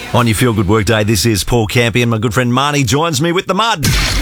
On your Feel Good Work Day, this is Paul Campion. My good friend Marnie joins me with the mud.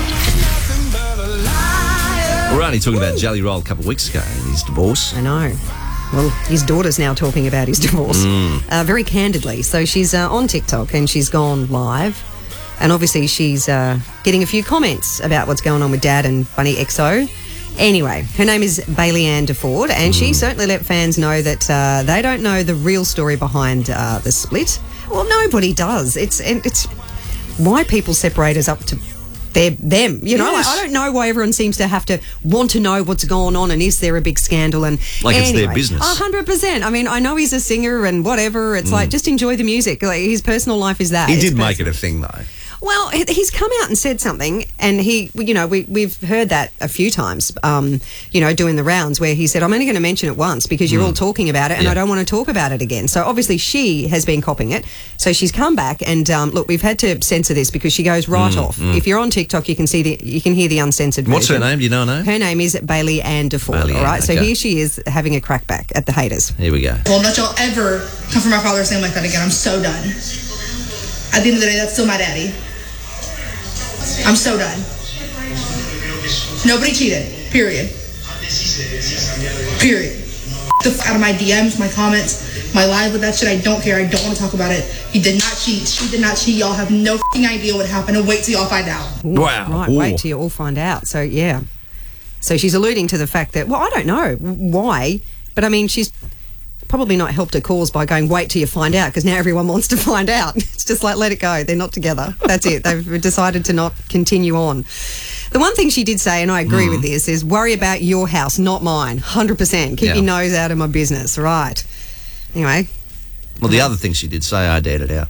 We're only talking about Jelly Roll a couple of weeks ago and his divorce. I know. Well, his daughter's now talking about his divorce very candidly. So she's on TikTok and she's gone live. And obviously she's getting a few comments about what's going on with Dad and Bunny XO. Anyway, her name is Bailey Ann DeFord, and she certainly let fans know that they don't know the real story behind the split. Well, nobody does. It's why people separate us up to them. You know, Yes. I don't know why everyone seems to have to want to know what's going on and is there a big scandal and It's their business. 100%. I mean, I know he's a singer and whatever. It's like just enjoy the music. Like, his personal life is that. He It's did make it personal. a thing, though. Well, he's come out and said something, and we've heard that a few times, doing the rounds where he said, I'm only going to mention it once because you're all talking about it and I don't want to talk about it again. So obviously she has been copying it. So she's come back and, look, we've had to censor this because she goes right off. If you're on TikTok, you can hear the uncensored version. What's her name? Do you know her name? Her name is Bailey Ann DeFord, Bailey all right? Ann, So okay. here she is having a crackback at the haters. Here we go. Well, don't y'all ever come for my father's name like that again. I'm so done. At the end of the day, that's still my daddy. I'm so done. Nobody cheated. Period. Period. The f out of my DMs, my comments, my live with that shit. I don't care. I don't want to talk about it. He did not cheat. She did not cheat. Y'all have no f***ing idea what happened, and wait till y'all find out. Wow. Right, Ooh. wait till you all find out. So, yeah. So she's alluding to the fact that, well, I don't know why, but I mean, she's probably not helped her cause by going, wait till you find out, because now everyone wants to find out. It's just like, let it go. They're not together. That's it. They've decided to not continue on. The one thing she did say, and I agree with this, is worry about your house, not mine. 100%. Keep your nose out of my business. Right. Anyway. Well, the other thing she did say, I dared it out.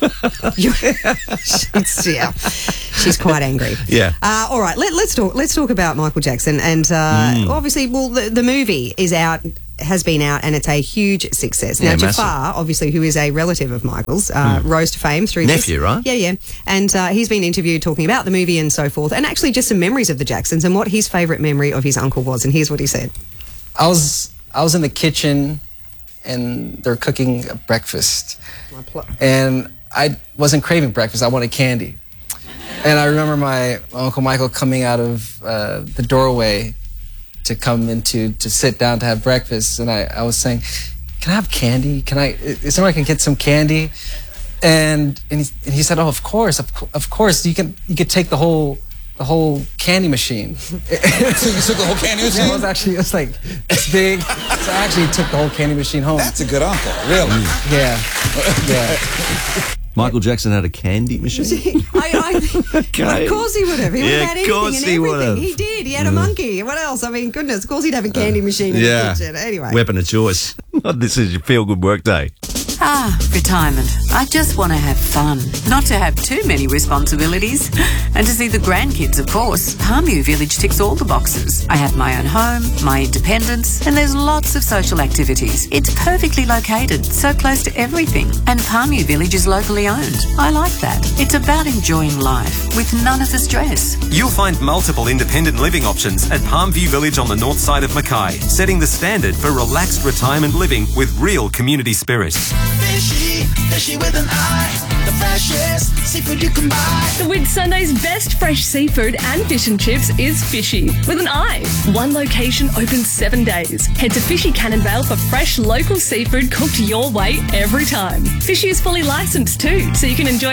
She's quite angry. Yeah. All right, let's talk about Michael Jackson, and obviously, well, the movie is out. Has been out and it's a huge success. Now, Yeah, Jafar, obviously, who is a relative of Michael's, rose to fame through Nephew, this. right? Yeah. And he's been interviewed talking about the movie and so forth, and actually just some memories of the Jacksons and what his favourite memory of his uncle was. And here's what he said. I was in the kitchen and they're cooking breakfast. And I wasn't craving breakfast, I wanted candy. And I remember my Uncle Michael coming out of the doorway to come into to sit down to have breakfast, and I was saying, "Can I have candy? Is there I can get some candy?" And he said, "Oh, of course. You could take the whole candy machine." So you took the whole candy machine? Yeah, it was like it's big. So I actually took the whole candy machine home. That's a good uncle, really. Yeah. Michael Jackson had a candy machine? Okay. Of course he would have. He would have had of course anything he and would have. everything. He did. He had a monkey. What else? I mean, goodness, of course he'd have a candy machine in the kitchen. Anyway. Weapon of choice. This is your Feel Good Work Day. Retirement. I just want to have fun, not to have too many responsibilities. And to see the grandkids, of course. Palmview Village ticks all the boxes. I have my own home, my independence, and there's lots of social activities. It's perfectly located, so close to everything. And Palmview Village is locally owned. I like that. It's about enjoying life with none of the stress. You'll find multiple independent living options at Palmview Village on the north side of Mackay, setting the standard for relaxed retirement living with real community spirit. Fishy with an eye, the freshest seafood you can buy. The Whitsunday's best fresh seafood and fish and chips is Fishy with an eye. One location open 7 days. Head to Fishy Cannonvale for fresh local seafood cooked your way every time. Fishy is fully licensed too, so you can enjoy